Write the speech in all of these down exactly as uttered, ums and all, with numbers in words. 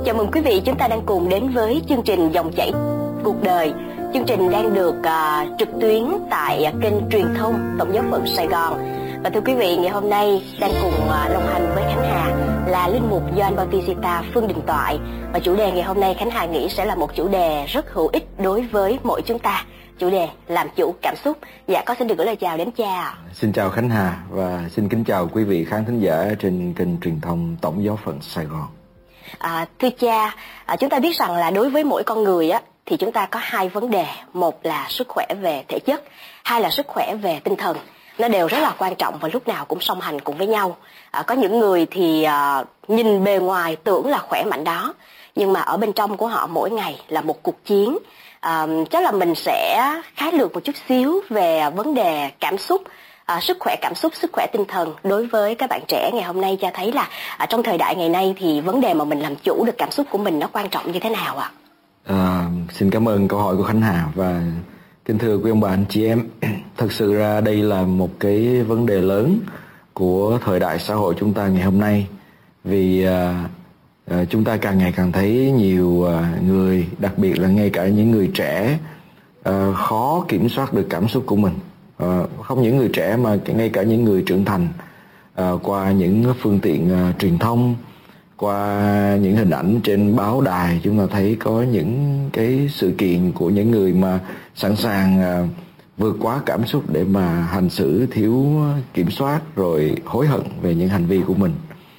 Chào mừng quý vị, chúng ta đang cùng đến với chương trình Dòng chảy cuộc đời. Chương trình đang được uh, trực tuyến tại uh, kênh truyền thông Tổng giáo phận Sài Gòn. Và thưa quý vị, ngày hôm nay đang cùng uh, đồng hành với Khánh Hà là linh mục Gioan Bautista Phương Đình Toại. Và chủ đề ngày hôm nay Khánh Hà nghĩ sẽ là một chủ đề rất hữu ích đối với mỗi chúng ta. Chủ đề làm chủ cảm xúc. Dạ, có xin được gửi lời chào đến cha. Xin chào Khánh Hà và xin kính chào quý vị khán thính giả trên kênh truyền thông Tổng giáo phận Sài Gòn. À, thưa cha, à, chúng ta biết rằng là đối với mỗi con người á thì chúng ta có hai vấn đề, một là sức khỏe về thể chất, hai là sức khỏe về tinh thần. Nó đều rất là quan trọng và lúc nào cũng song hành cùng với nhau. À, có những người thì à, nhìn bề ngoài tưởng là khỏe mạnh đó, nhưng mà ở bên trong của họ mỗi ngày là một cuộc chiến. À, chắc là mình sẽ khái lược một chút xíu về vấn đề cảm xúc. À, sức khỏe cảm xúc, sức khỏe tinh thần đối với các bạn trẻ ngày hôm nay. Cha thấy là à, trong thời đại ngày nay thì vấn đề mà mình làm chủ được cảm xúc của mình nó quan trọng như thế nào ạ? À, xin cảm ơn câu hỏi của Khánh Hà và kính thưa quý ông bà anh chị em. Thật sự ra đây là một cái vấn đề lớn của thời đại xã hội chúng ta ngày hôm nay, vì à, à, chúng ta càng ngày càng thấy nhiều à, người, đặc biệt là ngay cả những người trẻ à, khó kiểm soát được cảm xúc của mình. À, không những người trẻ mà ngay cả những người trưởng thành, à, qua những phương tiện à, truyền thông, qua những hình ảnh trên báo đài, chúng ta thấy có những cái sự kiện của những người mà sẵn sàng à, vượt quá cảm xúc để mà hành xử thiếu kiểm soát rồi hối hận về những hành vi của mình.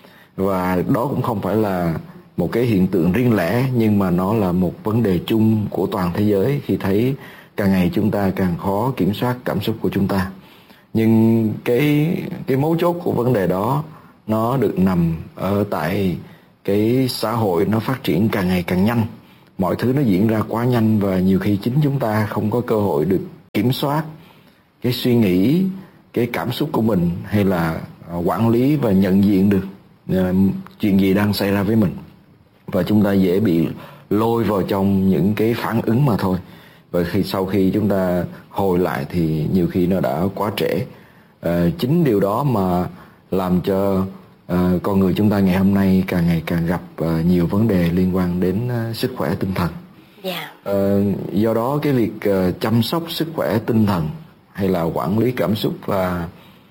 Và đó cũng không phải là một cái hiện tượng riêng lẻ, nhưng mà nó là một vấn đề chung của toàn thế giới khi thấy càng ngày chúng ta càng khó kiểm soát cảm xúc của chúng ta. Nhưng cái cái mấu chốt của vấn đề đó nó được nằm ở tại cái xã hội nó phát triển càng ngày càng nhanh. Mọi thứ nó diễn ra quá nhanh và nhiều khi chính chúng ta không có cơ hội được kiểm soát cái suy nghĩ, cái cảm xúc của mình, hay là quản lý và nhận diện được chuyện gì đang xảy ra với mình. Và chúng ta dễ bị lôi vào trong những cái phản ứng mà thôi. Và khi sau khi chúng ta hồi lại thì nhiều khi nó đã quá trễ. À, chính điều đó mà làm cho à, con người chúng ta ngày hôm nay càng ngày càng gặp à, nhiều vấn đề liên quan đến à, sức khỏe tinh thần. Yeah. À, do đó cái việc à, chăm sóc sức khỏe tinh thần hay là quản lý cảm xúc và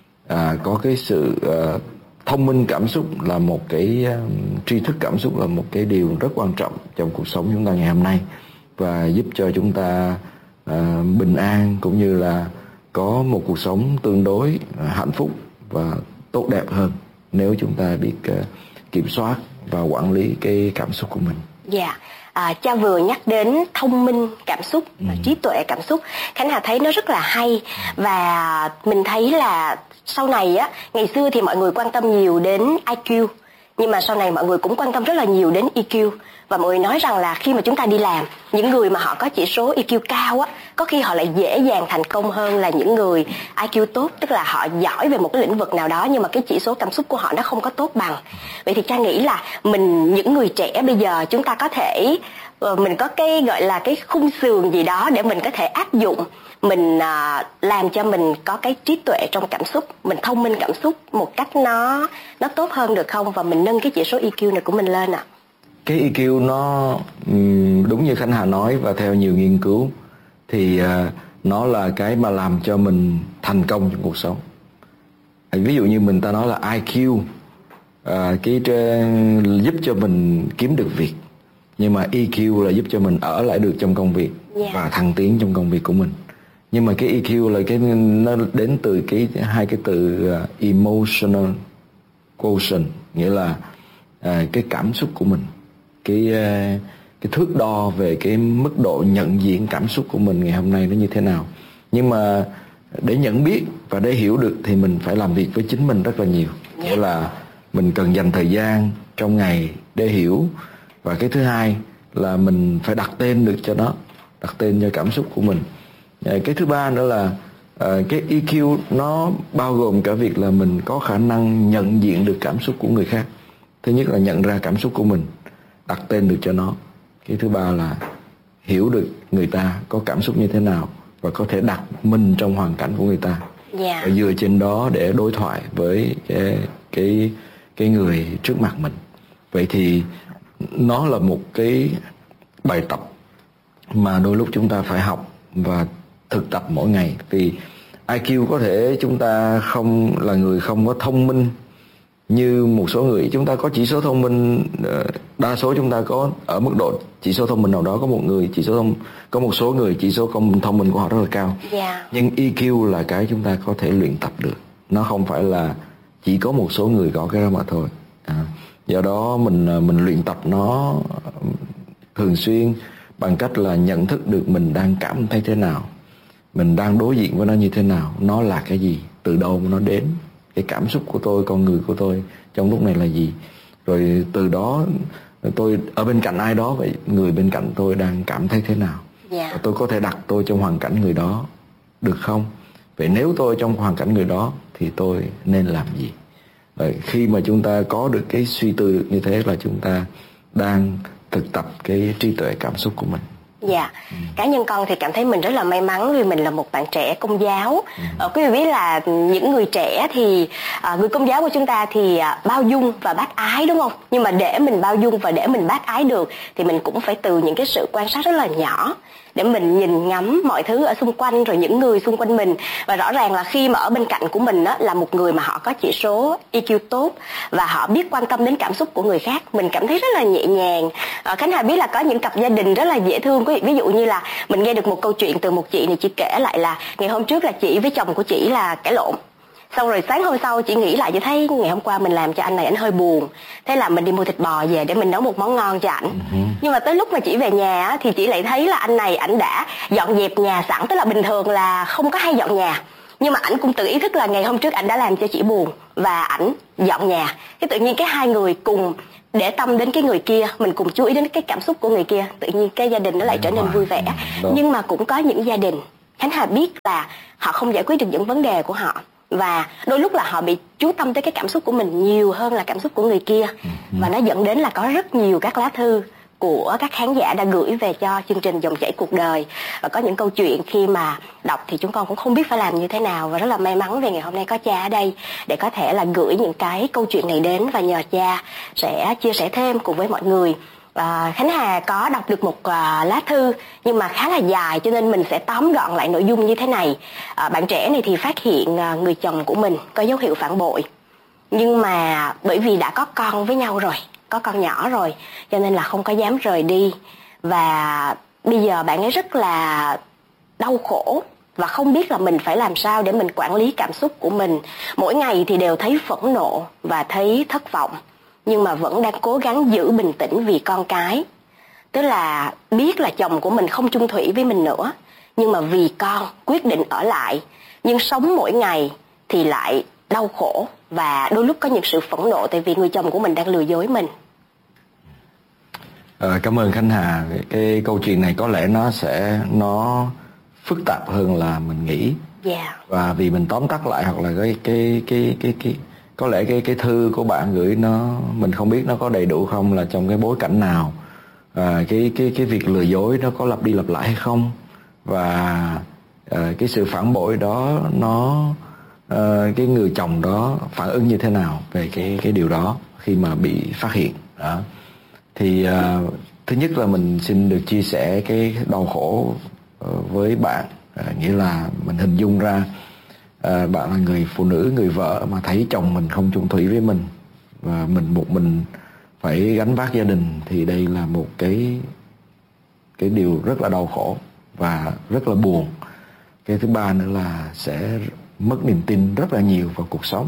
à, có cái sự à, thông minh cảm xúc là một cái à, tri thức cảm xúc là một cái điều rất quan trọng trong cuộc sống chúng ta ngày hôm nay, và giúp cho chúng ta à, bình an cũng như là có một cuộc sống tương đối à, hạnh phúc và tốt đẹp hơn nếu chúng ta biết à, kiểm soát và quản lý cái cảm xúc của mình. Dạ, yeah. à, cha vừa nhắc đến thông minh cảm xúc, ừ. trí tuệ cảm xúc. Khánh Hà thấy nó rất là hay, và mình thấy là sau này á, ngày xưa thì mọi người quan tâm nhiều đến i kiu, nhưng mà sau này mọi người cũng quan tâm rất là nhiều đến e kiu. Và mọi người nói rằng là khi mà chúng ta đi làm, những người mà họ có chỉ số e kiu cao á, có khi họ lại dễ dàng thành công hơn là những người i kiu tốt, tức là họ giỏi về một cái lĩnh vực nào đó nhưng mà cái chỉ số cảm xúc của họ nó không có tốt bằng. Vậy thì cha nghĩ là mình, những người trẻ bây giờ, chúng ta có thể mình có cái gọi là cái khung sườn gì đó để mình có thể áp dụng, mình à, làm cho mình có cái trí tuệ trong cảm xúc, mình thông minh cảm xúc một cách nó nó tốt hơn được không, và mình nâng cái chỉ số e kiu này của mình lên ạ? À? Cái e kiu nó đúng như Khánh Hà nói, và theo nhiều nghiên cứu thì uh, nó là cái mà làm cho mình thành công trong cuộc sống. Ví dụ như mình ta nói là i kiu, uh, cái uh, giúp cho mình kiếm được việc, nhưng mà e kiu là giúp cho mình ở lại được trong công việc, yeah. và thăng tiến trong công việc của mình. Nhưng mà cái e kiu là cái nó đến từ cái hai cái từ uh, emotional quotient, nghĩa là uh, cái cảm xúc của mình, cái uh, cái thước đo về cái mức độ nhận diện cảm xúc của mình ngày hôm nay nó như thế nào. Nhưng mà để nhận biết và để hiểu được thì mình phải làm việc với chính mình rất là nhiều. Nghĩa là mình cần dành thời gian trong ngày để hiểu. Và cái thứ hai là mình phải đặt tên được cho nó, đặt tên cho cảm xúc của mình. Cái thứ ba nữa là uh, cái e kiu nó bao gồm cả việc là mình có khả năng nhận diện được cảm xúc của người khác. Thứ nhất là nhận ra cảm xúc của mình, đặt tên được cho nó. Cái thứ ba là hiểu được người ta có cảm xúc như thế nào và có thể đặt mình trong hoàn cảnh của người ta. Yeah. Và dựa trên đó để đối thoại với cái cái cái người trước mặt mình. Vậy thì nó là một cái bài tập mà đôi lúc chúng ta phải học và thực tập mỗi ngày. Vì i kiu có thể chúng ta không là người không có thông minh như một số người. Chúng ta có chỉ số thông minh, đa số chúng ta có ở mức độ chỉ số thông minh nào đó. Có một người chỉ số thông, có một số người chỉ số thông minh của họ rất là cao. Yeah. Nhưng i kiu là cái chúng ta có thể luyện tập được. Nó không phải là chỉ có một số người có cái đó mà thôi. À, do đó mình mình luyện tập nó thường xuyên bằng cách là nhận thức được mình đang cảm thấy thế nào, mình đang đối diện với nó như thế nào, nó là cái gì, từ đâu mà nó đến, cái cảm xúc của tôi, con người của tôi trong lúc này là gì. Rồi từ đó tôi ở bên cạnh ai đó, vậy người bên cạnh tôi đang cảm thấy thế nào. Yeah. Và tôi có thể đặt tôi trong hoàn cảnh người đó được không? Vậy nếu tôi trong hoàn cảnh người đó thì tôi nên làm gì? Vậy khi mà chúng ta có được cái suy tư như thế là chúng ta đang thực tập cái trí tuệ cảm xúc của mình. Dạ, yeah. ừ. Cá nhân con thì cảm thấy mình rất là may mắn vì mình là một bạn trẻ Công giáo. ừ. ờ, Quý vị biết là những người trẻ thì à, người Công giáo của chúng ta thì à, bao dung và bác ái, đúng không? Nhưng mà để mình bao dung và để mình bác ái được thì mình cũng phải từ những cái sự quan sát rất là nhỏ để mình nhìn ngắm mọi thứ ở xung quanh, rồi những người xung quanh mình. Và rõ ràng là khi mà ở bên cạnh của mình á, là một người mà họ có chỉ số i kiu tốt và họ biết quan tâm đến cảm xúc của người khác, mình cảm thấy rất là nhẹ nhàng. à, Khánh Hà biết là có những cặp gia đình rất là dễ thương. Ví dụ như là mình nghe được một câu chuyện từ một chị này, chị kể lại là ngày hôm trước là chị với chồng của chị là cãi lộn. Xong rồi sáng hôm sau chị nghĩ lại, chị thấy ngày hôm qua mình làm cho anh này anh hơi buồn, thế là mình đi mua thịt bò về để mình nấu một món ngon cho ảnh. uh-huh. Nhưng mà tới lúc mà chị về nhà thì chị lại thấy là anh này ảnh đã dọn dẹp nhà sẵn. Tức là bình thường là không có hay dọn nhà, nhưng mà ảnh cũng tự ý thức là ngày hôm trước ảnh đã làm cho chị buồn và ảnh dọn nhà. Cái tự nhiên cái hai người cùng để tâm đến cái người kia, mình cùng chú ý đến cái cảm xúc của người kia, tự nhiên cái gia đình nó lại trở nên vui vẻ. Nhưng mà cũng có những gia đình Khánh Hà biết là họ không giải quyết được những vấn đề của họ, và đôi lúc là họ bị chú tâm tới cái cảm xúc của mình nhiều hơn là cảm xúc của người kia. Và nó dẫn đến là có rất nhiều các lá thư của các khán giả đã gửi về cho chương trình Dòng Chảy Cuộc Đời. Và có những câu chuyện khi mà đọc thì chúng con cũng không biết phải làm như thế nào. Và rất là may mắn vì ngày hôm nay có cha ở đây để có thể là gửi những cái câu chuyện này đến, và nhờ cha sẽ chia sẻ thêm cùng với mọi người. À, Khánh Hà có đọc được một à, lá thư nhưng mà khá là dài, cho nên mình sẽ tóm gọn lại nội dung như thế này. à, Bạn trẻ này thì phát hiện à, người chồng của mình có dấu hiệu phản bội, nhưng mà bởi vì đã có con với nhau rồi, có con nhỏ rồi, cho nên là không có dám rời đi. Và bây giờ bạn ấy rất là đau khổ và không biết là mình phải làm sao để mình quản lý cảm xúc của mình. Mỗi ngày thì đều thấy phẫn nộ và thấy thất vọng, nhưng mà vẫn đang cố gắng giữ bình tĩnh vì con cái. Tức là biết là chồng của mình không chung thủy với mình nữa, nhưng mà vì con quyết định ở lại. Nhưng sống mỗi ngày thì lại đau khổ và đôi lúc có những sự phẫn nộ tại vì người chồng của mình đang lừa dối mình. À, cảm ơn Khánh Hà. Cái câu chuyện này có lẽ nó sẽ nó phức tạp hơn là mình nghĩ. Yeah. Và vì mình tóm tắt lại, hoặc là cái cái cái cái cái có lẽ cái cái thư của bạn gửi nó mình không biết nó có đầy đủ không, là trong cái bối cảnh nào, à, cái cái cái việc lừa dối nó có lặp đi lặp lại hay không, và à, cái sự phản bội đó nó à, cái người chồng đó phản ứng như thế nào về cái cái điều đó khi mà bị phát hiện đó. Thì à, thứ nhất là mình xin được chia sẻ cái đau khổ với bạn, à, nghĩa là mình hình dung ra à, bạn là người phụ nữ, người vợ mà thấy chồng mình không chung thủy với mình và mình một mình phải gánh vác gia đình, thì đây là một cái cái điều rất là đau khổ và rất là buồn. Cái thứ ba nữa là sẽ mất niềm tin rất là nhiều vào cuộc sống.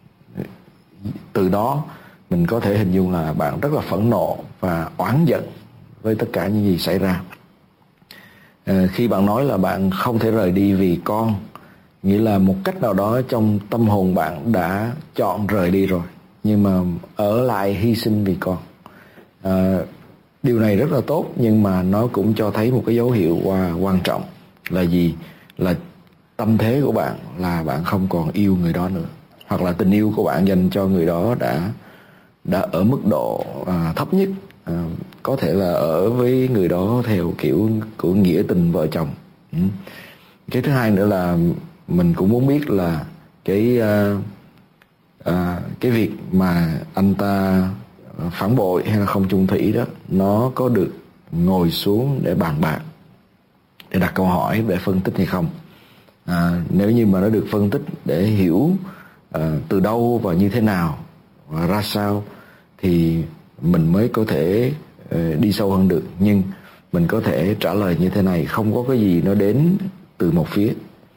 Từ đó mình có thể hình dung là bạn rất là phẫn nộ và oán giận với tất cả những gì xảy ra. À, khi bạn nói là bạn không thể rời đi vì con, nghĩa là một cách nào đó trong tâm hồn bạn đã chọn rời đi rồi, nhưng mà ở lại hy sinh vì con. À, điều này rất là tốt, nhưng mà nó cũng cho thấy một cái dấu hiệu quan trọng là gì? Là tâm thế của bạn là bạn không còn yêu người đó nữa, hoặc là tình yêu của bạn dành cho người đó đã đã ở mức độ à, thấp nhất. À, có thể là ở với người đó theo kiểu của nghĩa tình vợ chồng. Ừ. Cái thứ hai nữa là mình cũng muốn biết là cái à, à, cái việc mà anh ta phản bội hay là không chung thủy đó, nó có được ngồi xuống để bàn bạc, để đặt câu hỏi, để phân tích hay không? À, nếu như mà nó được phân tích để hiểu à, từ đâu và như thế nào và ra sao thì mình mới có thể uh, đi sâu hơn được. Nhưng mình có thể trả lời như thế này: không có cái gì nó đến từ một phía.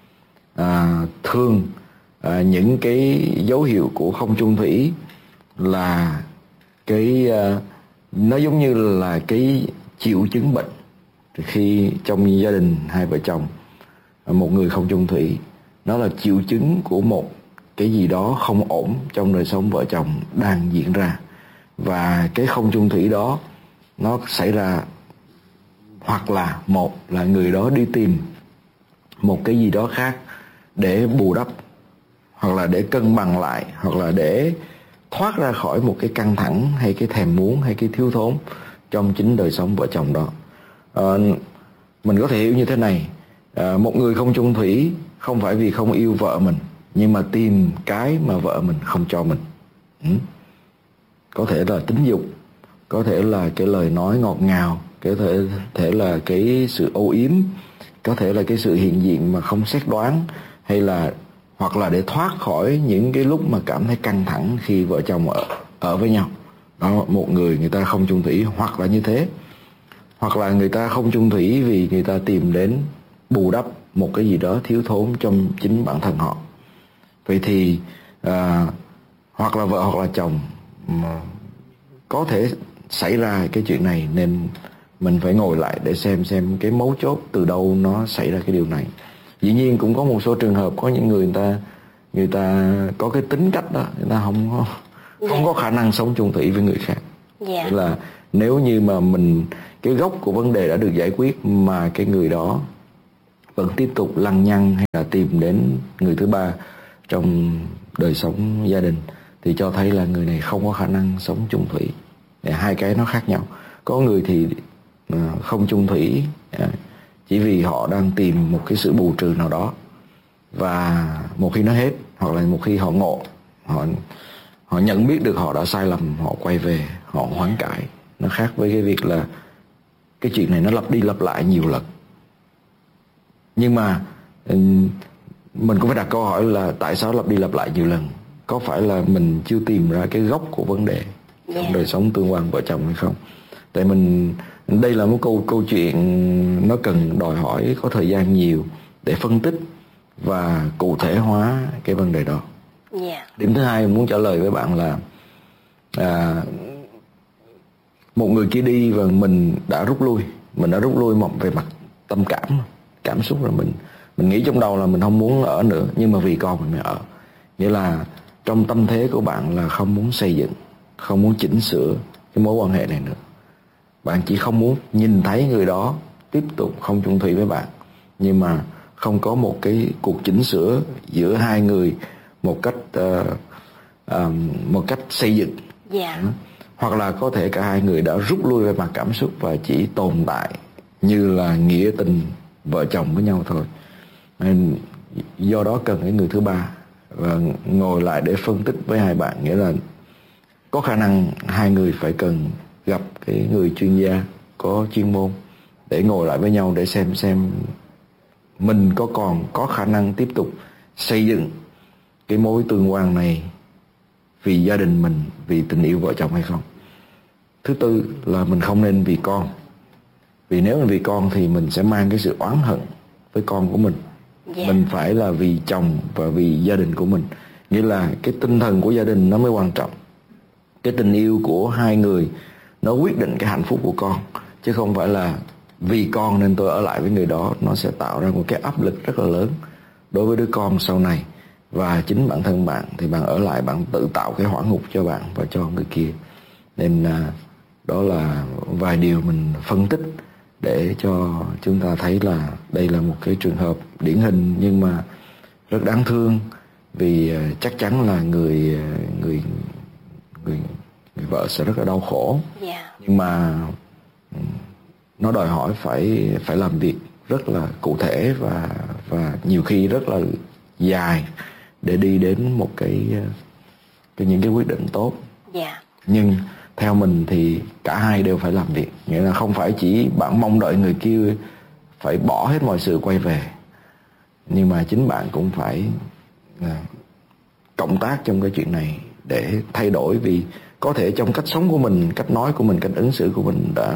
À, thường à, những cái dấu hiệu của không chung thủy là cái à, nó giống như là cái triệu chứng bệnh. Khi trong gia đình hai vợ chồng một người không chung thủy, nó là triệu chứng của một cái gì đó không ổn trong đời sống vợ chồng đang diễn ra. Và cái không chung thủy đó nó xảy ra hoặc là một là người đó đi tìm một cái gì đó khác để bù đắp, hoặc là để cân bằng lại, hoặc là để thoát ra khỏi một cái căng thẳng hay cái thèm muốn hay cái thiếu thốn trong chính đời sống vợ chồng đó. À, mình có thể hiểu như thế này: à, một người không chung thủy không phải vì không yêu vợ mình, nhưng mà tìm cái mà vợ mình không cho mình. ừ. Có thể là tính dục, có thể là cái lời nói ngọt ngào, có thể, thể là cái sự âu yếm, có thể là cái sự hiện diện mà không xét đoán, hay là hoặc là để thoát khỏi những cái lúc mà cảm thấy căng thẳng khi vợ chồng ở, ở với nhau. Đó, một người người ta không chung thủy hoặc là như thế. Hoặc là người ta không chung thủy vì người ta tìm đến bù đắp một cái gì đó thiếu thốn trong chính bản thân họ. Vậy thì à, hoặc là vợ hoặc là chồng mà có thể xảy ra cái chuyện này, nên mình phải ngồi lại để xem xem cái mấu chốt từ đâu nó xảy ra cái điều này. Dĩ nhiên cũng có một số trường hợp có những người người ta người ta có cái tính cách đó, người ta không có, không có khả năng sống chung thủy với người khác. Yeah. Nghĩa là nếu như mà mình cái gốc của vấn đề đã được giải quyết mà cái người đó vẫn tiếp tục lăng nhăng hay là tìm đến người thứ ba trong đời sống gia đình, thì cho thấy là người này không có khả năng sống chung thủy. Hai cái nó khác nhau. Có người thì không chung thủy chỉ vì họ đang tìm một cái sự bù trừ nào đó, và một khi nó hết, hoặc là một khi họ ngộ, họ họ nhận biết được họ đã sai lầm, họ quay về, họ hoán cải. Nó khác với cái việc là cái chuyện này nó lặp đi lặp lại nhiều lần. Nhưng mà mình cũng phải đặt câu hỏi là tại sao lặp đi lặp lại nhiều lần? Có phải là mình chưa tìm ra cái gốc của vấn đề trong yeah. đời sống tương quan vợ chồng hay không? Tại mình đây là một câu câu chuyện nó cần đòi hỏi có thời gian nhiều để phân tích và cụ thể hóa cái vấn đề đó. Yeah. Điểm thứ hai mình muốn trả lời với bạn là à, một người kia đi và mình đã rút lui, mình đã rút lui về mặt tâm cảm, cảm xúc, rồi mình mình nghĩ trong đầu là mình không muốn ở nữa, nhưng mà vì con mình mới ở. Nghĩa là trong tâm thế của bạn là không muốn xây dựng, không muốn chỉnh sửa cái mối quan hệ này nữa. Bạn chỉ không muốn nhìn thấy người đó tiếp tục không chung thủy với bạn, nhưng mà không có một cái cuộc chỉnh sửa giữa hai người một cách uh, uh, một cách xây dựng. Yeah. Hoặc là có thể cả hai người đã rút lui về mặt cảm xúc và chỉ tồn tại như là nghĩa tình vợ chồng với nhau thôi. Nên do đó cần cái người thứ ba và ngồi lại để phân tích với hai bạn. Nghĩa là có khả năng hai người phải cần gặp cái người chuyên gia có chuyên môn để ngồi lại với nhau để xem xem mình có còn có khả năng tiếp tục xây dựng cái mối tương quan này vì gia đình mình, vì tình yêu vợ chồng hay không. Thứ tư là mình không nên vì con. Vì nếu mình vì con thì mình sẽ mang cái sự oán hận với con của mình. Yeah. Mình phải là vì chồng và vì gia đình của mình. Nghĩa là cái tinh thần của gia đình nó mới quan trọng. Cái tình yêu của hai người nó quyết định cái hạnh phúc của con, chứ không phải là vì con nên tôi ở lại với người đó. Nó sẽ tạo ra một cái áp lực rất là lớn đối với đứa con sau này. Và chính bản thân bạn thì bạn ở lại, bạn tự tạo cái hỏa ngục cho bạn và cho người kia. Nên à, đó là vài điều mình phân tích để cho chúng ta thấy là đây là một cái trường hợp điển hình nhưng mà rất đáng thương. Vì uh, chắc chắn là người người người người vợ sẽ rất là đau khổ. Yeah. Nhưng mà um, nó đòi hỏi phải phải làm việc rất là cụ thể và và nhiều khi rất là dài để đi đến một cái, cái những cái quyết định tốt. Yeah. Nhưng theo mình thì cả hai đều phải làm việc. Nghĩa là không phải chỉ bạn mong đợi người kia phải bỏ hết mọi sự quay về, nhưng mà chính bạn cũng phải à, cộng tác trong cái chuyện này để thay đổi. Vì có thể trong cách sống của mình, cách nói của mình, cách ứng xử của mình đã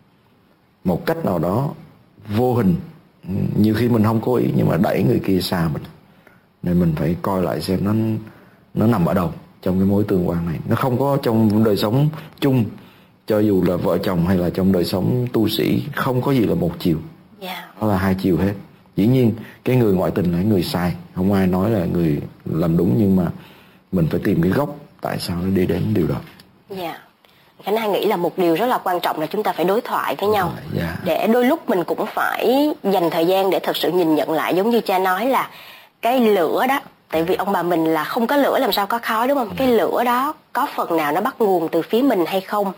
một cách nào đó vô hình, nhiều khi mình không cố ý nhưng mà đẩy người kia xa mình. Nên mình phải coi lại xem nó nó nằm ở đâu trong cái mối tương quan này. Nó không có trong đời sống chung, cho dù là vợ chồng hay là trong đời sống tu sĩ, không có gì là một chiều. Yeah. Nó là hai chiều hết. Dĩ nhiên cái người ngoại tình là người sai, không ai nói là người làm đúng, nhưng mà mình phải tìm cái gốc tại sao nó đi đến điều đó. Dạ. Khánh Hà nghĩ là một điều rất là quan trọng là chúng ta phải đối thoại với nhau. Yeah. Để đôi lúc mình cũng phải dành thời gian để thật sự nhìn nhận lại, giống như cha nói là cái lửa đó, tại vì ông bà mình là không có lửa làm sao có khói, đúng không? Cái lửa đó có phần nào nó bắt nguồn từ phía mình hay không?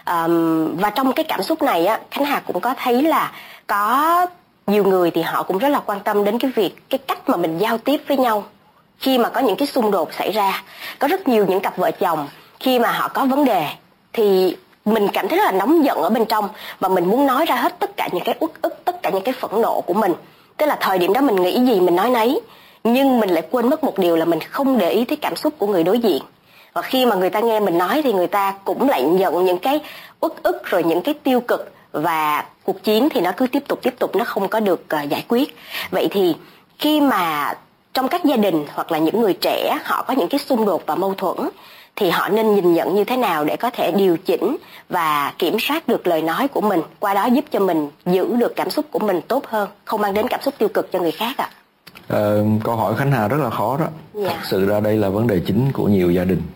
Um, và trong cái cảm xúc này á, Khánh Hà cũng có thấy là có nhiều người thì họ cũng rất là quan tâm đến cái việc, cái cách mà mình giao tiếp với nhau khi mà có những cái xung đột xảy ra. Có rất nhiều những cặp vợ chồng khi mà họ có vấn đề thì mình cảm thấy rất là nóng giận ở bên trong, và mình muốn nói ra hết tất cả những cái uất ức, tất cả những cái phẫn nộ của mình. Tức là thời điểm đó mình nghĩ gì mình nói nấy, nhưng mình lại quên mất một điều là mình không để ý tới cảm xúc của người đối diện. Và khi mà người ta nghe mình nói thì người ta cũng lại nhận những cái uất ức rồi những cái tiêu cực, và cuộc chiến thì nó cứ tiếp tục tiếp tục, nó không có được uh, giải quyết. Vậy thì khi mà trong các gia đình hoặc là những người trẻ họ có những cái xung đột và mâu thuẫn thì họ nên nhìn nhận như thế nào để có thể điều chỉnh và kiểm soát được lời nói của mình, qua đó giúp cho mình giữ được cảm xúc của mình tốt hơn, không mang đến cảm xúc tiêu cực cho người khác ạ? À? Ờ, câu hỏi Khánh Hà rất là khó đó. Yeah. Thật sự ra đây là vấn đề chính của nhiều gia đình,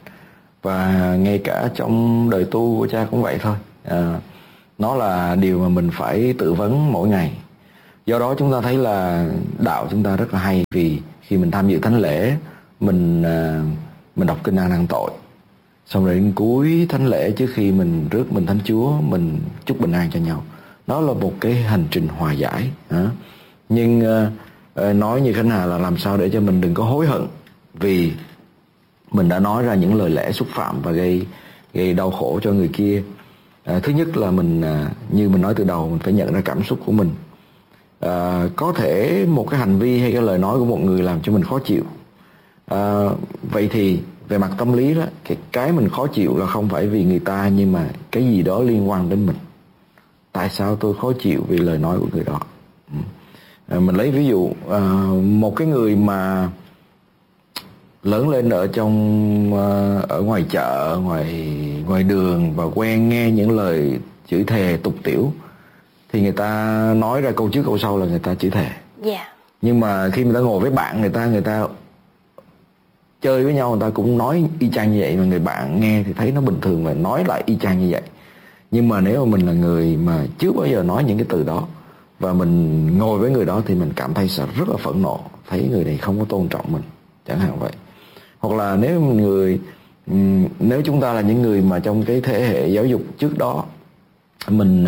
và ngay cả trong đời tu của cha cũng vậy thôi. À, nó là điều mà mình phải tự vấn mỗi ngày. Do đó chúng ta thấy là đạo chúng ta rất là hay, vì khi mình tham dự thánh lễ, mình à, mình đọc kinh An Năn Tội, xong rồi đến cuối thánh lễ, trước khi mình rước mình Thánh Chúa, mình chúc bình an cho nhau. Đó là một cái hành trình hòa giải. À. Nhưng à, nói như Khánh Hà là làm sao để cho mình đừng có hối hận vì mình đã nói ra những lời lẽ xúc phạm và gây gây đau khổ cho người kia. À, thứ nhất là mình à, như mình nói từ đầu, mình phải nhận ra cảm xúc của mình. À, có thể một cái hành vi hay cái lời nói của một người làm cho mình khó chịu. À, vậy thì về mặt tâm lý đó, cái, cái mình khó chịu là không phải vì người ta, nhưng mà cái gì đó liên quan đến mình. Tại sao tôi khó chịu vì lời nói của người đó? À, mình lấy ví dụ à, một cái người mà lớn lên ở trong ở ngoài chợ, ngoài ngoài đường và quen nghe những lời chửi thề tục tiểu, thì người ta nói ra câu trước câu sau là người ta chửi thề. Yeah. Nhưng mà khi người ta ngồi với bạn người ta, người ta chơi với nhau, người ta cũng nói y chang như vậy, mà người bạn nghe thì thấy nó bình thường và nói lại y chang như vậy. Nhưng mà nếu mà mình là người mà chưa bao giờ nói những cái từ đó, và mình ngồi với người đó, thì mình cảm thấy sẽ rất là phẫn nộ, thấy người này không có tôn trọng mình, chẳng hạn vậy. Hoặc là nếu người nếu chúng ta là những người mà trong cái thế hệ giáo dục trước đó, mình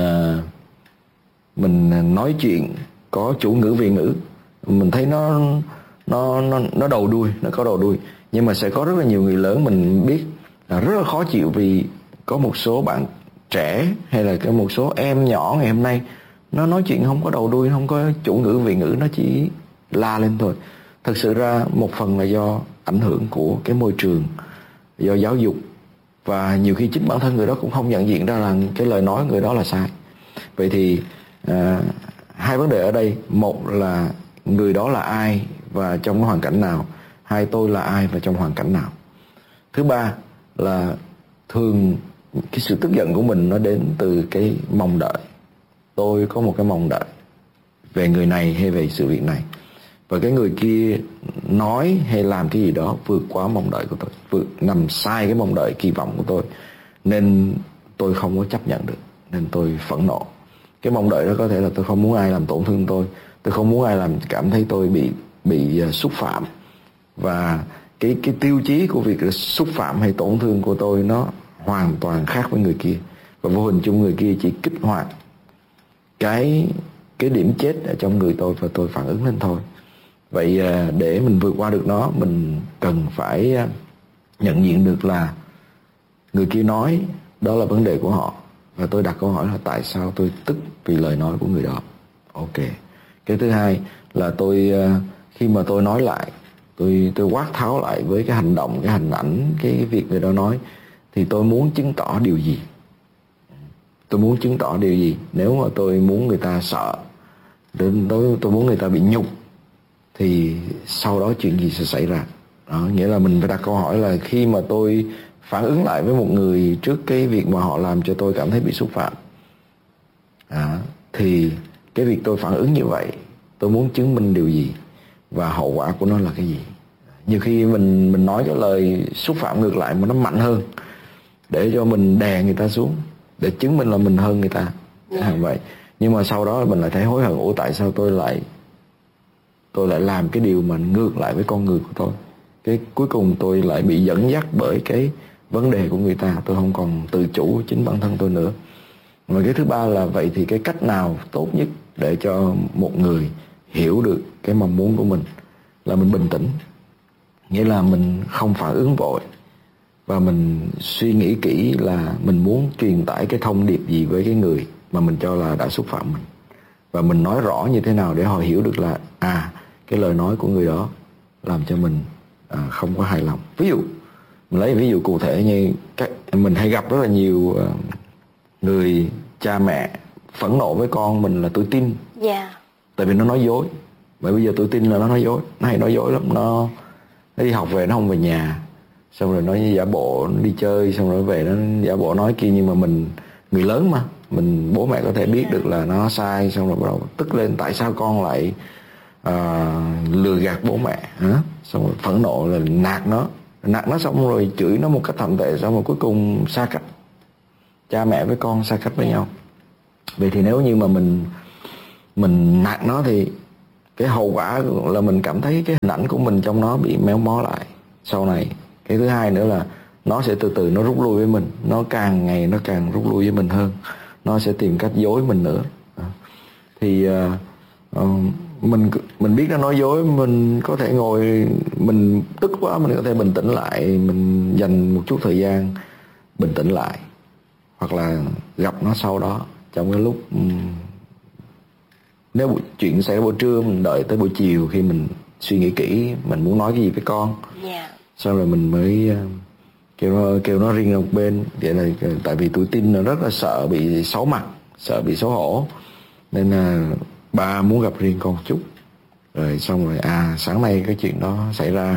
mình nói chuyện có chủ ngữ vị ngữ, mình thấy nó nó nó nó đầu đuôi, nó có đầu đuôi. Nhưng mà sẽ có rất là nhiều người lớn mình biết là rất là khó chịu vì có một số bạn trẻ hay là cái một số em nhỏ ngày hôm nay nó nói chuyện không có đầu đuôi, không có chủ ngữ vị ngữ, nó chỉ la lên thôi. Thật sự ra một phần là do ảnh hưởng của cái môi trường, do giáo dục, và nhiều khi chính bản thân người đó cũng không nhận diện ra là cái lời nói người đó là sai. Vậy thì à, hai vấn đề ở đây, một là người đó là ai và trong cái hoàn cảnh nào, hai tôi là ai và trong hoàn cảnh nào. Thứ ba là thường cái sự tức giận của mình nó đến từ cái mong đợi. Tôi có một cái mong đợi về người này hay về sự việc này, và cái người kia nói hay làm cái gì đó vượt quá mong đợi của tôi, vượt nằm sai cái mong đợi kỳ vọng của tôi, nên tôi không có chấp nhận được, nên tôi phẫn nộ. Cái mong đợi đó có thể là tôi không muốn ai làm tổn thương tôi, tôi không muốn ai làm cảm thấy tôi bị bị uh, xúc phạm, và cái cái tiêu chí của việc xúc phạm hay tổn thương của tôi nó hoàn toàn khác với người kia, và vô hình chung người kia chỉ kích hoạt cái cái điểm chết ở trong người tôi và tôi phản ứng lên thôi. Vậy uh, để mình vượt qua được nó, mình cần phải uh, nhận diện được là người kia nói đó là vấn đề của họ. Và tôi đặt câu hỏi là tại sao tôi tức vì lời nói của người đó. Ok. Cái thứ hai là tôi khi mà tôi nói lại, tôi tôi quát tháo lại với cái hành động, cái hình ảnh, cái việc người đó nói, thì tôi muốn chứng tỏ điều gì? Tôi muốn chứng tỏ điều gì? Nếu mà tôi muốn người ta sợ, tôi tôi muốn người ta bị nhục, thì sau đó chuyện gì sẽ xảy ra? Đó, nghĩa là mình phải đặt câu hỏi là khi mà tôi phản ứng lại với một người trước cái việc mà họ làm cho tôi cảm thấy bị xúc phạm, à, thì cái việc tôi phản ứng như vậy, tôi muốn chứng minh điều gì và hậu quả của nó là cái gì? Nhiều khi mình mình nói cái lời xúc phạm ngược lại mà nó mạnh hơn để cho mình đè người ta xuống, để chứng minh là mình hơn người ta, yeah. Vậy. Nhưng mà sau đó mình lại thấy hối hận, ủa tại sao tôi lại tôi lại làm cái điều mà ngược lại với con người của tôi? Cái cuối cùng tôi lại bị dẫn dắt bởi cái vấn đề của người ta, tôi không còn tự chủ chính bản thân tôi nữa. Và cái thứ ba là vậy thì cái cách nào tốt nhất để cho một người hiểu được cái mong muốn của mình là mình bình tĩnh, nghĩa là mình không phản ứng vội và mình suy nghĩ kỹ là mình muốn truyền tải cái thông điệp gì với cái người mà mình cho là đã xúc phạm mình, và mình nói rõ như thế nào để họ hiểu được là à cái lời nói của người đó làm cho mình à, không có hài lòng. Ví dụ mình lấy ví dụ cụ thể như các mình hay gặp rất là nhiều uh, người cha mẹ phẫn nộ với con mình là tôi tin, yeah. Tại vì nó nói dối. Bởi bây giờ tôi tin là nó nói dối, nó hay nói dối lắm. Nó, nó đi học về nó không về nhà, xong rồi nó giả bộ nó đi chơi, xong rồi về nó giả bộ nói kia. Nhưng mà mình người lớn mà, mình bố mẹ có thể biết được là nó sai, xong rồi bắt đầu tức lên tại sao con lại uh, lừa gạt bố mẹ, hả? Xong rồi phẫn nộ là nạt nó, nạt nó xong rồi chửi nó một cách thậm tệ, xong rồi cuối cùng xa cách, cha mẹ với con xa cách với nhau. Vậy thì nếu như mà mình mình nạt nó thì cái hậu quả là mình cảm thấy cái hình ảnh của mình trong nó bị méo mó lại sau này. Cái thứ hai nữa là nó sẽ từ từ nó rút lui với mình, nó càng ngày nó càng rút lui với mình hơn, nó sẽ tìm cách dối mình nữa. Thì uh, uh, mình mình biết nó nói dối, mình có thể ngồi, mình tức quá mình có thể bình tĩnh lại, mình dành một chút thời gian bình tĩnh lại, hoặc là gặp nó sau đó trong cái lúc um, nếu buổi, chuyện xảy ra buổi trưa, mình đợi tới buổi chiều khi mình suy nghĩ kỹ mình muốn nói cái gì với con, yeah. Sau rồi mình mới uh, kêu nó kêu nó riêng ở một bên. Vậy là tại vì tôi tin nó rất là sợ bị xấu mặt, sợ bị xấu hổ, nên là ba muốn gặp riêng con một chút. Rồi xong rồi à sáng nay cái chuyện đó xảy ra,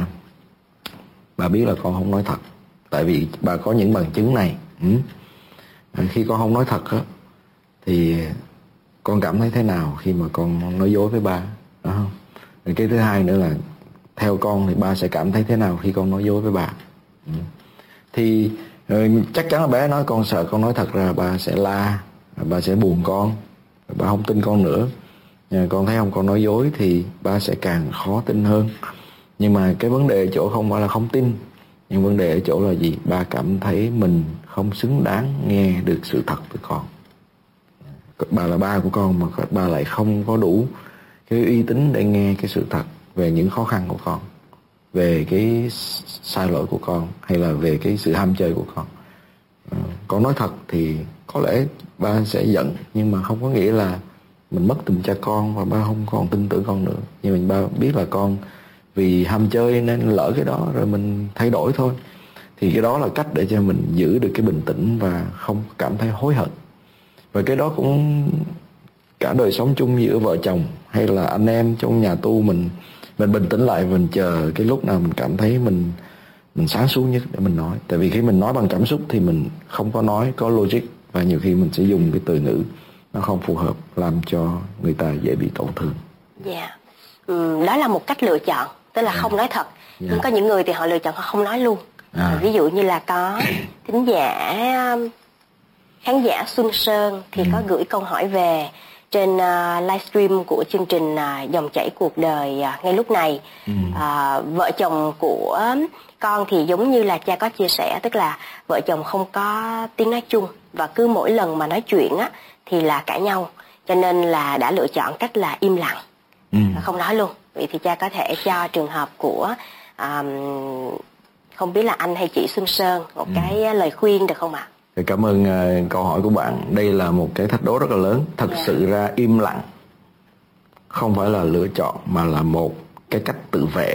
bà biết là con không nói thật, tại vì bà có những bằng chứng này. ừ. à, khi con không nói thật á thì con cảm thấy thế nào khi mà con nói dối với ba, đó không? Rồi cái thứ hai nữa là theo con thì ba sẽ cảm thấy thế nào khi con nói dối với bà. ừ. Thì chắc chắn là bé nói con sợ con nói thật ra ba sẽ la, ba sẽ buồn con, ba không tin con nữa. Con thấy không, con nói dối thì ba sẽ càng khó tin hơn. Nhưng mà cái vấn đề ở chỗ không phải là không tin, nhưng vấn đề ở chỗ là gì? Ba cảm thấy mình không xứng đáng nghe được sự thật từ con. Ba là ba của con mà ba lại không có đủ cái uy tín để nghe cái sự thật về những khó khăn của con, về cái sai lỗi của con, hay là về cái sự ham chơi của con. à, Con nói thật thì có lẽ ba sẽ giận, nhưng mà không có nghĩa là mình mất tình cha con và ba không còn tin tưởng con nữa. Nhưng mình ba biết là con vì ham chơi nên lỡ cái đó, rồi mình thay đổi thôi. Thì cái đó là cách để cho mình giữ được cái bình tĩnh và không cảm thấy hối hận. Và cái đó cũng cả đời sống chung giữa vợ chồng hay là anh em trong nhà tu, mình mình bình tĩnh lại, mình chờ cái lúc nào mình cảm thấy mình mình sáng suốt nhất để mình nói. Tại vì khi mình nói bằng cảm xúc thì mình không có nói có logic, và nhiều khi mình sẽ dùng cái từ ngữ nó không phù hợp, làm cho người ta dễ bị tổn thương. Dạ, yeah. ừ, đó là một cách lựa chọn, tức là yeah. không nói thật. yeah. Nhưng có những người thì họ lựa chọn họ không nói luôn. à. Ví dụ như là có thính giả khán giả Xuân Sơn thì ừ. có gửi câu hỏi về trên uh, livestream của chương trình uh, Dòng chảy cuộc đời uh, ngay lúc này. ừ. uh, Vợ chồng của con thì giống như là cha có chia sẻ, tức là vợ chồng không có tiếng nói chung, và cứ mỗi lần mà nói chuyện á thì là cãi nhau, cho nên là đã lựa chọn cách là im lặng, ừ. không nói luôn. Vậy thì cha có thể cho trường hợp của um, không biết là anh hay chị Xuân Sơn một ừ. cái lời khuyên được không ạ? Cảm ơn uh, câu hỏi của bạn. Đây là một cái thách đố rất là lớn. Thật yeah. sự ra im lặng không phải là lựa chọn mà là một cái cách tự vệ.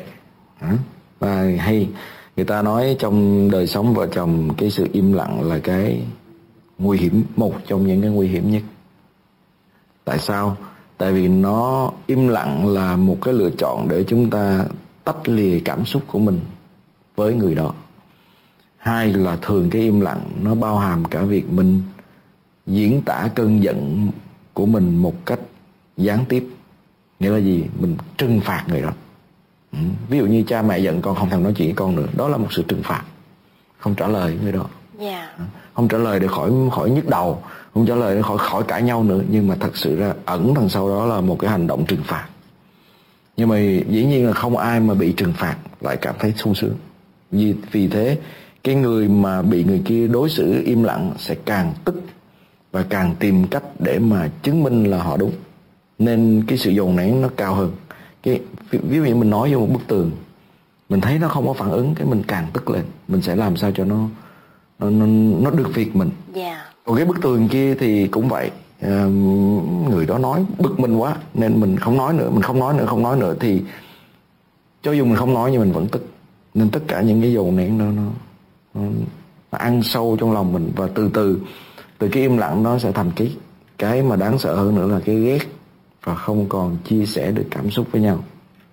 Và hay người ta nói trong đời sống vợ chồng, cái sự im lặng là cái nguy hiểm, một trong những cái nguy hiểm nhất. Tại sao? Tại vì nó im lặng là một cái lựa chọn để chúng ta tách lìa cảm xúc của mình với người đó. Hai là thường cái im lặng nó bao hàm cả việc mình diễn tả cơn giận của mình một cách gián tiếp. Nghĩa là gì? Mình trừng phạt người đó. Ừ. Ví dụ như cha mẹ giận con không thèm nói chuyện với con nữa, đó là một sự trừng phạt. Không trả lời người đó. Yeah. Không trả lời để khỏi khỏi nhức đầu, không trả lời để khỏi khỏi cãi nhau nữa, nhưng mà thật sự ra ẩn đằng sau đó là một cái hành động trừng phạt. Nhưng mà dĩ nhiên là không ai mà bị trừng phạt lại cảm thấy sung sướng. Vì vì thế cái người mà bị người kia đối xử im lặng sẽ càng tức và càng tìm cách để mà chứng minh là họ đúng, nên cái sự dồn nén nó cao hơn. Cái ví dụ như mình nói vô một bức tường, mình thấy nó không có phản ứng, cái mình càng tức lên, mình sẽ làm sao cho nó nó nó, nó được việc mình. Yeah. Còn cái bức tường kia thì cũng vậy, à, người đó nói bực mình quá nên mình không nói nữa, mình không nói nữa, không nói nữa thì cho dù mình không nói nhưng mình vẫn tức. Nên tất cả những cái dồn nén đó nó, nó, nó ăn sâu trong lòng mình, và từ từ từ cái im lặng nó sẽ thành cái cái mà đáng sợ hơn nữa là cái ghét, và không còn chia sẻ được cảm xúc với nhau.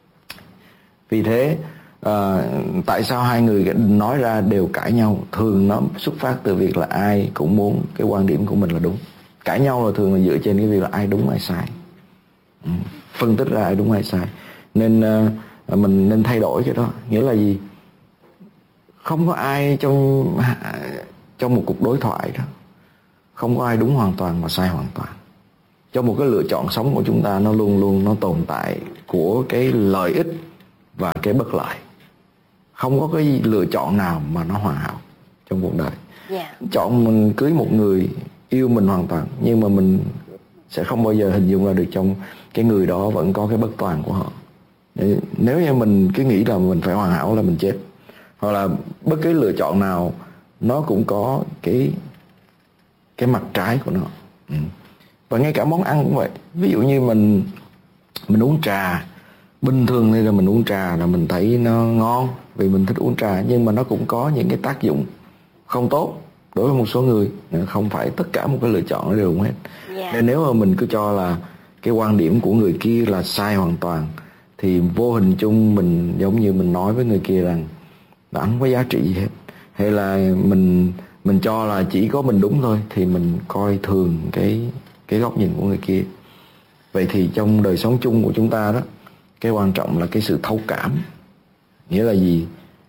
Vì thế à, tại sao hai người nói ra đều cãi nhau? Thường nó xuất phát từ việc là ai cũng muốn cái quan điểm của mình là đúng. Cãi nhau là thường là dựa trên cái việc là ai đúng ai sai, ừ. phân tích ra ai đúng ai sai. Nên à, mình nên thay đổi cái đó. Nghĩa là gì? Không có ai trong trong một cuộc đối thoại đó, không có ai đúng hoàn toàn và sai hoàn toàn. Trong một cái lựa chọn sống của chúng ta, nó luôn luôn nó tồn tại của cái lợi ích và cái bất lợi. Không có cái lựa chọn nào mà nó hoàn hảo trong cuộc đời. Yeah. Chọn mình cưới một người yêu mình hoàn toàn, nhưng mà mình sẽ không bao giờ hình dung ra được trong cái người đó vẫn có cái bất toàn của họ. Nếu như mình cứ nghĩ là mình phải hoàn hảo là mình chết. Hoặc là bất cứ lựa chọn nào nó cũng có cái cái mặt trái của nó. Ừ. Và ngay cả món ăn cũng vậy. Ví dụ như mình mình uống trà, bình thường thì là mình uống trà là mình thấy nó ngon vì mình thích uống trà, nhưng mà nó cũng có những cái tác dụng không tốt đối với một số người. Không phải tất cả một cái lựa chọn nó đều đúng hết. Yeah. Nên nếu mà mình cứ cho là cái quan điểm của người kia là sai hoàn toàn, thì vô hình chung mình giống như mình nói với người kia rằng nó không có giá trị gì hết. Hay là mình mình cho là chỉ có mình đúng thôi, thì mình coi thường cái cái góc nhìn của người kia. Vậy thì trong đời sống chung của chúng ta đó, cái quan trọng là cái sự thấu cảm. Nghĩa là gì?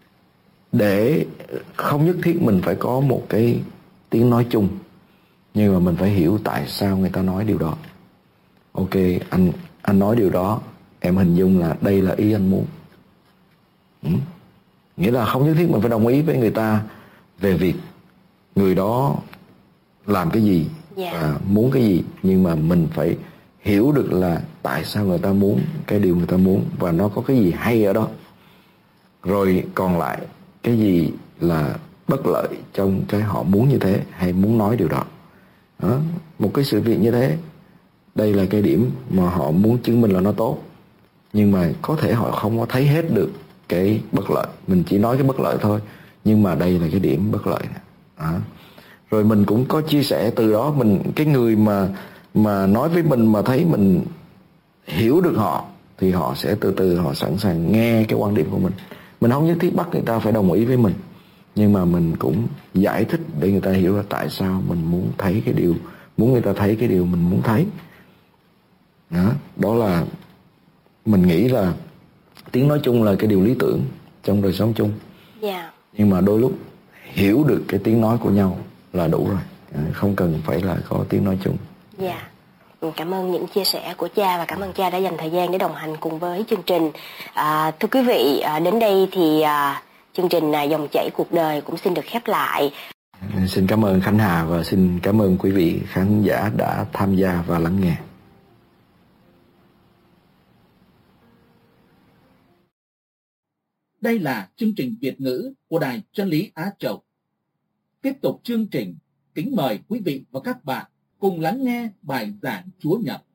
Để không nhất thiết mình phải có một cái tiếng nói chung, nhưng mà mình phải hiểu tại sao người ta nói điều đó. Ok, anh anh nói điều đó, em hình dung là đây là ý anh muốn. Ừ? Nghĩa là không nhất thiết mình phải đồng ý với người ta về việc người đó làm cái gì, yeah, và muốn cái gì, nhưng mà mình phải hiểu được là tại sao người ta muốn cái điều người ta muốn, và nó có cái gì hay ở đó. Rồi còn lại cái gì là bất lợi trong cái họ muốn như thế hay muốn nói điều đó. Đó, một cái sự việc như thế, đây là cái điểm mà họ muốn chứng minh là nó tốt, nhưng mà có thể họ không có thấy hết được cái bất lợi. Mình chỉ nói cái bất lợi thôi, nhưng mà đây là cái điểm bất lợi này. Đó. Rồi mình cũng có chia sẻ từ đó, mình cái người mà mà nói với mình mà thấy mình hiểu được họ, thì họ sẽ từ từ họ sẵn sàng nghe cái quan điểm của mình. Mình không nhất thiết bắt người ta phải đồng ý với mình, nhưng mà mình cũng giải thích để người ta hiểu là tại sao mình muốn thấy cái điều, muốn người ta thấy cái điều mình muốn thấy. Đó, đó là mình nghĩ là tiếng nói chung là cái điều lý tưởng trong đời sống chung. Yeah. Nhưng mà đôi lúc hiểu được cái tiếng nói của nhau là đủ rồi, không cần phải là có tiếng nói chung. Dạ. Yeah. Cảm ơn những chia sẻ của cha, và cảm ơn cha đã dành thời gian để đồng hành cùng với chương trình. À, thưa quý vị, à, đến đây thì à, chương trình à, Dòng chảy cuộc đời cũng xin được khép lại. Xin cảm ơn Khánh Hà và xin cảm ơn quý vị khán giả đã tham gia và lắng nghe. Đây là chương trình Việt ngữ của Đài Chân lý Á Châu. Tiếp tục chương trình, kính mời quý vị và các bạn cùng lắng nghe bài giảng Chúa Nhật